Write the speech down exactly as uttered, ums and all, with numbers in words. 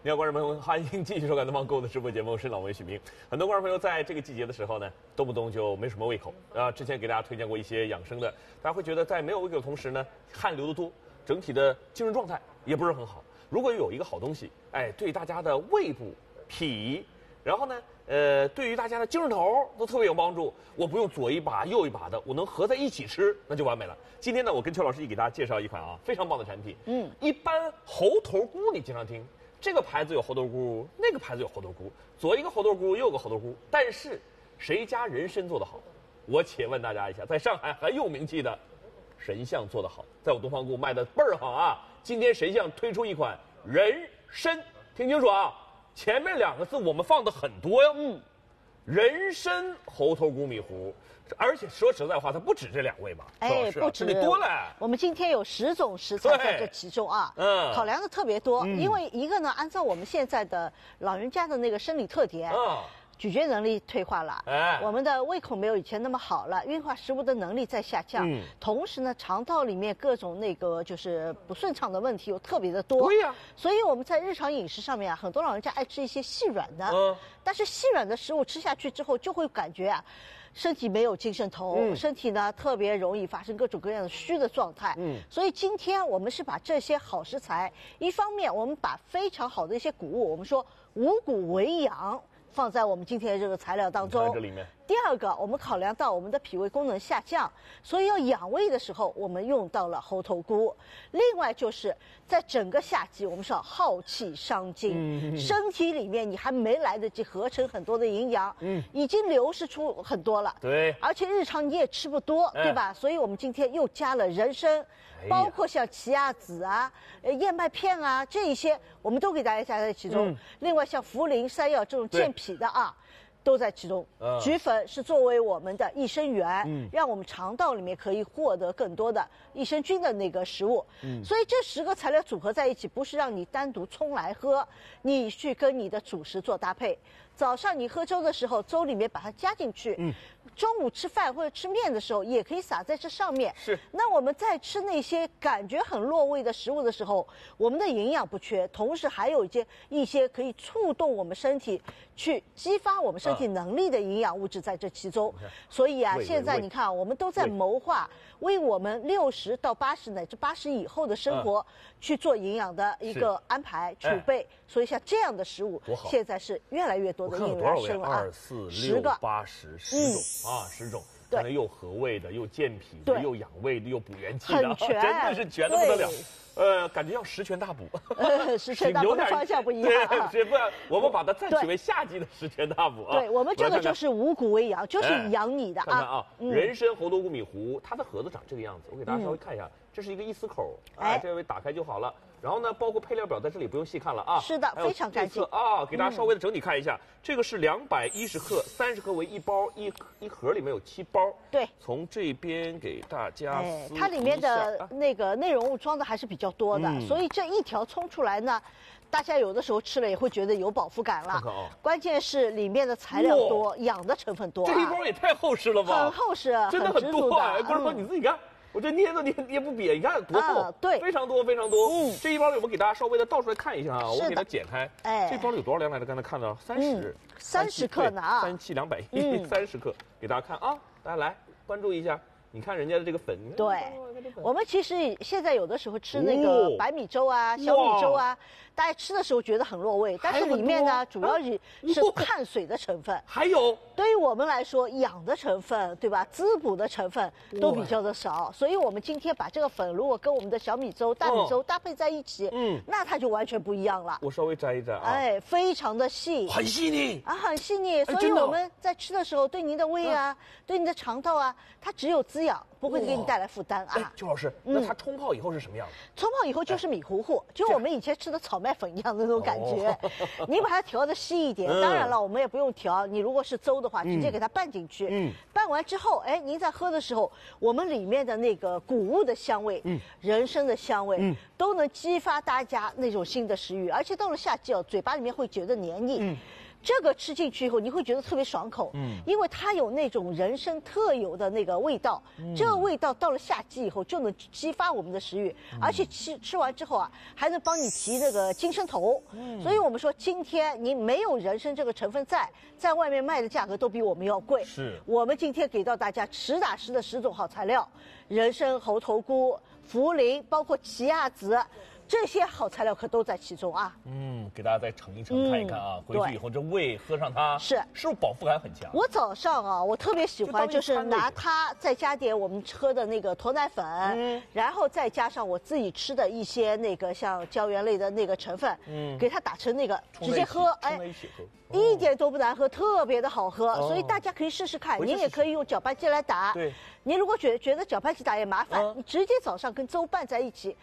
你好，观众朋友们，欢迎继续收看《东方购物》的直播节目，我是老魏许明。很多观众朋友在这个季节的时候呢，动不动就没什么胃口啊。之前给大家推荐过一些养生的，大家会觉得在没有胃口的同时呢，汗流得多，整体的精神状态也不是很好。如果有一个好东西，哎，对大家的胃部、脾，然后呢，呃，对于大家的精神头都特别有帮助。我不用左一把右一把的，我能合在一起吃，那就完美了。今天呢，我跟邱老师一给大家介绍一款啊非常棒的产品。嗯，一般猴头菇你经常听。这个牌子有猴头菇，那个牌子有猴头菇，左一个猴头菇，右个猴头菇，但是谁家人参做得好？我且问大家一下，在上海很有名气的神象做得好，在我东方菇卖的倍儿好啊！今天神象推出一款人参，听清楚啊，前面两个字我们放的很多哟。嗯，人参猴头菇米糊。而且说实在话，它不止这两味吧？ 哎，不止， 多了。 我们今天有十种食材在这其中啊，嗯，考量的特别多。嗯、因为一个呢，按照我们现在的老人家的那个生理特点，嗯，咀嚼能力退化了，哎，我们的胃口没有以前那么好了，运化食物的能力在下降。嗯，同时呢，肠道里面各种那个就是不顺畅的问题又特别的多。 对呀、啊， 所以我们在日常饮食上面啊，很多老人家爱吃一些细软的，嗯，但是细软的食物吃下去之后，就会感觉啊。身体没有精神头，嗯、身体呢特别容易发生各种各样的虚的状态。嗯，所以今天我们是把这些好食材，一方面我们把非常好的一些谷物，我们说五谷为养，放在我们今天的这个材料当中。 这里面。 第二个，我们考量到我们的脾胃功能下降，所以要养胃的时候，我们用到了猴头菇。另外就是在整个夏季，我们说耗气伤精，嗯、身体里面你还没来得及合成很多的营养，嗯，已经流失出很多了。 对， 而且日常你也吃不多，哎、对吧？所以我们今天又加了人参，哎、包括像奇亚籽啊、燕麦片啊这一些，我们都给大家加在其中。嗯、另外像茯苓、山药这种健脾的啊。都在其中，嗯、菊粉是作为我们的益生元，嗯、让我们肠道里面可以获得更多的益生菌的那个食物。嗯、所以这十个材料组合在一起，不是让你单独冲来喝，你去跟你的主食做搭配。早上你喝粥的时候，粥里面把它加进去。嗯，中午吃饭或者吃面的时候，也可以撒在这上面。 是。 那我们在吃那些感觉很落胃的食物的时候，我们的营养不缺，同时还有一些一些可以触动我们身体去激发我们身体能力的营养物质在这其中。啊、所以啊，现在你看啊，我们都在谋划为我们六十到八十乃至八十以后的生活、啊、去做营养的一个安排储备。哎、所以像这样的食物，现在是越来越多。 我看有多少味？二四六八十十种、嗯、啊，十种，看来又和胃的，又健脾的，又养胃的，又补元气的， 很全， 真的是全的不得了。呃，感觉要十全大补， 呃，十全大补的方向不一样、啊。 对，不，我们把它暂取为夏季的十全大补啊。 对，我们这个就是五谷为养，就是养你的啊。 看看啊，嗯、人参猴头菇米糊，它的盒子长这个样子，我给大家稍微看一下，嗯、这是一个一丝口，哎，这位打开就好了。然后呢，包括配料表在这里不用细看了啊。 是的，非常干净啊。给大家稍微的整体看一下，嗯、这个是两百一十克，三十克为一包，一一盒里面有七包。 对， 从这边给大家撕一下， 它里面的那个内容物装的还是比较多的，嗯、所以这一条冲出来呢，大家有的时候吃了也会觉得有饱腹感了。看看啊、关键是里面的材料多，养的成分多、啊。 这一包也太厚实了吧？ 很厚实， 真的很多啊！观众朋友你自己看。我这捏都捏捏不瘪，你看多厚、 啊，对， 非常多非常多。嗯，这一包里我们给大家稍微的倒出来看一下啊，我给它剪开。哎，这包里有多少量来着？刚才看到三十， 三十克呢啊， 三七两百一，三十克，给大家看啊，大家来关注一下。你看人家的这个粉， 对，我们其实现在有的时候吃那个白米粥啊、哦、小米粥啊，大家吃的时候觉得很落胃，但是里面呢主要是是碳水的成分， 还有对于我们来说养的成分，对吧？滋补的成分都比较的少，所以我们今天把这个粉如果跟我们的小米粥、大米粥搭配在一起，嗯，那它就完全不一样了。 我稍微摘一摘啊， 哎，非常的细， 很细腻啊，很细腻，所以我们在吃的时候，对您的胃啊，对你的肠道啊，它只有滋养，不会给你带来负担啊。 邱老师，那它冲泡以后是什么样的？ 冲泡以后就是米糊糊，就我们以前吃的草麦粉一样的那种感觉。你把它调的稀一点，当然了，我们也不用调。你如果是粥的话，直接给它拌进去。嗯，拌完之后，哎，您在喝的时候，我们里面的那个谷物的香味，嗯，人参的香味，嗯，都能激发大家那种新的食欲。而且到了夏季哦，嘴巴里面会觉得黏腻。嗯。 这个吃进去以后，你会觉得特别爽口，嗯，因为它有那种人参特有的那个味道，嗯、这个味道到了夏季以后就能激发我们的食欲，嗯、而且吃吃完之后啊，还能帮你提那个精神头，嗯，所以我们说今天你没有人参这个成分在，在外面卖的价格都比我们要贵， 是， 我们今天给到大家实打实的十种好材料，人参、猴头菇、茯苓，包括奇亚籽。这些好材料可都在其中啊！ 嗯，给大家再盛一盛，看一看啊。回去以后这胃喝上它， 是是不是饱腹感很强？ 我早上啊，我特别喜欢就是拿它再加点我们喝的那个鸵奶粉，嗯，然后再加上我自己吃的一些那个像胶原类的那个成分，嗯，给它打成那个直接喝，哎，一点都不难喝，特别的好喝，所以大家可以试试看。您也可以用搅拌机来打。 对， 您如果觉觉得搅拌机打也麻烦，你直接早上跟粥拌在一起，